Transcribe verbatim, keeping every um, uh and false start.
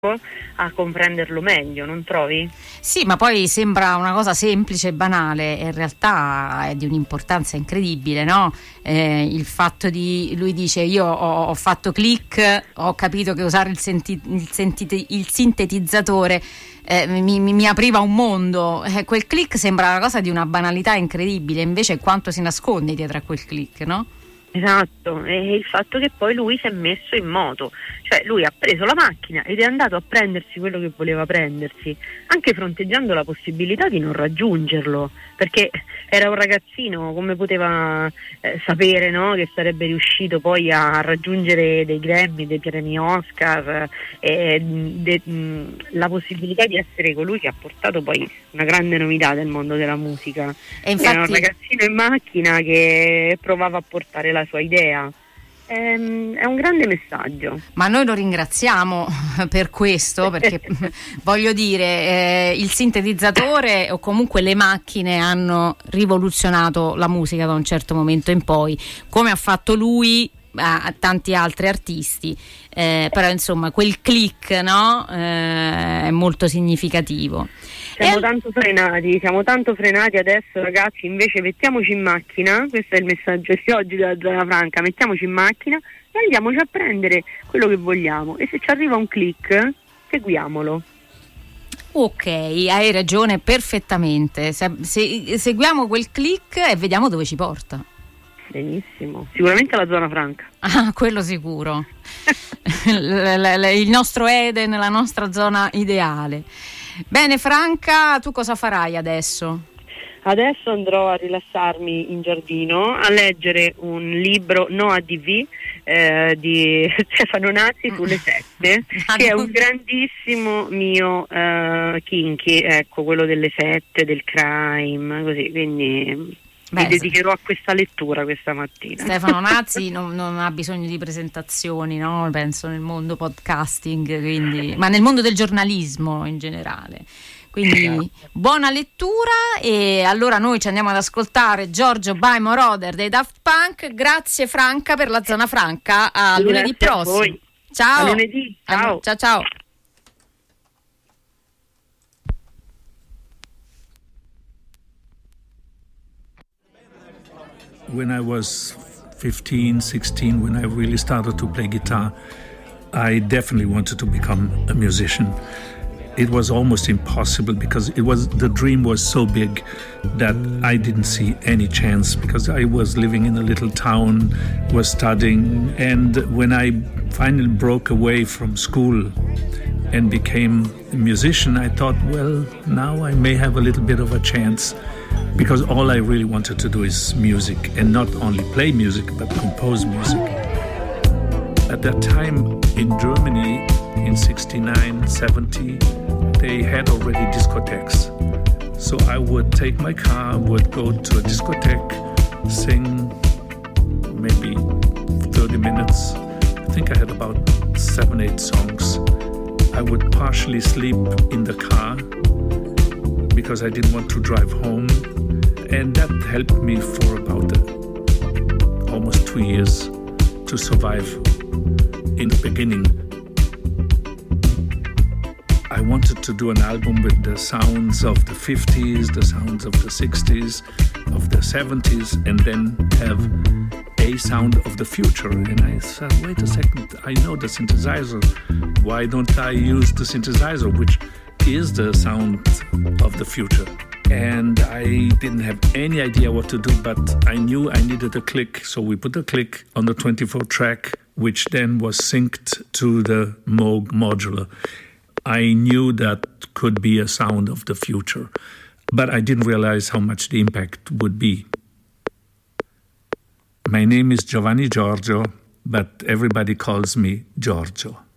a comprenderlo meglio, non trovi? Sì, ma poi sembra una cosa semplice e banale e in realtà è di un'importanza incredibile, no? Eh, il fatto di, lui dice, io ho, ho fatto click, ho capito che usare il, senti, il, senti, il sintetizzatore eh, mi, mi, mi apriva un mondo. Eh, quel click sembra una cosa di una banalità incredibile, invece quanto si nasconde dietro a quel click, no? Esatto, e il fatto che poi lui si è messo in moto, cioè lui ha preso la macchina ed è andato a prendersi quello che voleva prendersi, anche fronteggiando la possibilità di non raggiungerlo, perché era un ragazzino, come poteva eh, sapere, no? Che sarebbe riuscito poi a raggiungere dei Grammy, dei premi Oscar, eh, de, mh, la possibilità di essere colui che ha portato poi una grande novità del mondo della musica. E infatti... Era un ragazzino in macchina che provava a portare la sua idea. È un grande messaggio. Ma noi lo ringraziamo per questo, perché voglio dire, eh, il sintetizzatore o comunque le macchine hanno rivoluzionato la musica da un certo momento in poi, come ha fatto lui a, a tanti altri artisti, eh, però insomma quel click, no, eh, è molto significativo. Siamo e... tanto frenati, siamo tanto frenati adesso, ragazzi, invece mettiamoci in macchina, questo è il messaggio di oggi della Zona Franca, mettiamoci in macchina e andiamoci a prendere quello che vogliamo, e se ci arriva un click, seguiamolo. Ok, hai ragione perfettamente, se, se, seguiamo quel click e vediamo dove ci porta. Benissimo, sicuramente la Zona Franca. Ah, quello sicuro. l- l- l- il nostro Eden, la nostra zona ideale. Bene Franca, tu cosa farai adesso? Adesso andrò a rilassarmi in giardino, a leggere un libro No A D V eh, di Stefano Nazzi sulle sette, che è un grandissimo mio eh, kinky, ecco, quello delle sette, del crime, così, quindi... Beh, mi dedicherò a questa lettura questa mattina. Stefano Nazzi non, non ha bisogno di presentazioni, no? Penso nel mondo podcasting, quindi, ma nel mondo del giornalismo in generale. Quindi buona lettura, e allora noi ci andiamo ad ascoltare Giorgio by Moroder dei Daft Punk. Grazie Franca per la Zona Franca, a Grazie lunedì prossimo. A voi. Ciao. A lunedì. Ciao. Ciao ciao. When I was fifteen, sixteen, when I really started to play guitar, I definitely wanted to become a musician. It was almost impossible because it was the dream was so big that I didn't see any chance, because I was living in a little town, was studying, and when I finally broke away from school and became a musician, I thought, well, now I may have a little bit of a chance, because all I really wanted to do is music, and not only play music but compose music. At that time in Germany in sixty-nine, seventy, they had already discotheques. So I would take my car, would go to a discotheque, sing maybe thirty minutes. I think I had about seven, eight songs. I would partially sleep in the car because I didn't want to drive home, and that helped me for about uh, almost two years to survive. In the beginning, I wanted to do an album with the sounds of the fifties, the sounds of the sixties, of the seventies, and then have a sound of the future. And I said, wait a second, I know the synthesizer. Why don't I use the synthesizer, which is the sound of the future? And I didn't have any idea what to do, but I knew I needed a click. So we put a click on the twenty-four track, which then was synced to the Moog modular. I knew that could be a sound of the future, but I didn't realize how much the impact would be. My name is Giovanni Giorgio, but everybody calls me Giorgio.